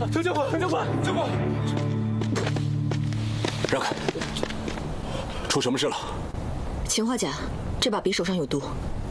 程教官，程教官，教官， 让开！出什么事了？ 秦花甲，这把匕首上有毒，